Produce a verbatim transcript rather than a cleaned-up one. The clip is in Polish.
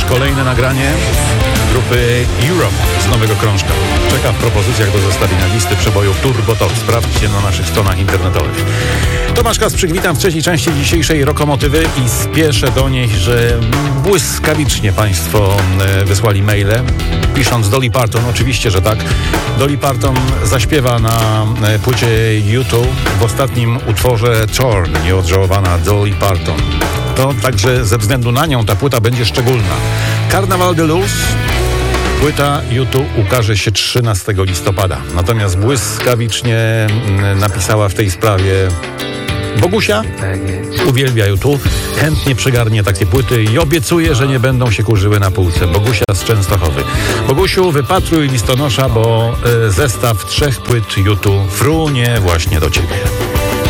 kolejne nagranie grupy Europe z nowego krążka. Czeka w propozycjach do zestawienia listy przebojów Turbo Top. Sprawdźcie na naszych stronach internetowych. Tomasz Kasprzyk, witam w trzeciej części dzisiejszej Rokomotywy i spieszę do niej, że błyskawicznie Państwo wysłali maile, pisząc Dolly Parton. Oczywiście, że tak. Dolly Parton zaśpiewa na płycie U dwa w ostatnim utworze Torn, nieodżałowana Dolly Parton. To także ze względu na nią ta płyta będzie szczególna. Carnaval de Luz, płyta U dwa ukaże się trzynastego listopada. Natomiast błyskawicznie napisała w tej sprawie Bogusia. Uwielbia U dwa, chętnie przygarnie takie płyty i obiecuje, że nie będą się kurzyły na półce. Bogusia z Częstochowy. Bogusiu, wypatruj listonosza, bo y, zestaw trzech płyt U dwa frunie właśnie do ciebie.